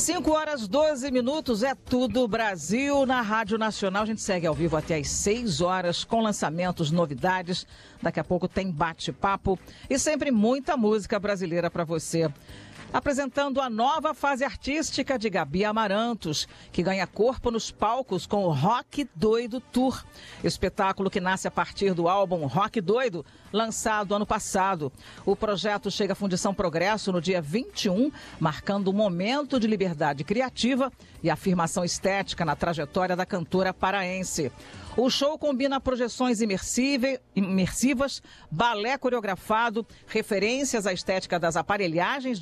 5h12, é tudo Brasil na Rádio Nacional. A gente segue ao vivo até às 6 horas com lançamentos, novidades. Daqui a pouco tem bate-papo e sempre muita música brasileira para você. Apresentando a nova fase artística de Gabi Amarantos, que ganha corpo nos palcos com o Rock Doido Tour. Espetáculo que nasce a partir do álbum Rock Doido, lançado ano passado. O projeto chega à Fundição Progresso no dia 21, marcando um momento de liberdade criativa e afirmação estética na trajetória da cantora paraense. O show combina projeções imersivas, balé coreografado, referências à estética das aparelhagens